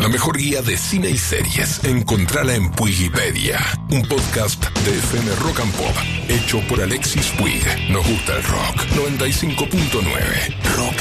La mejor guía de cine y series. Encontrala en Puigipedia, un podcast de FM Rock and Pop, hecho por Alexis Puig. Nos gusta el rock. 95.9 Rock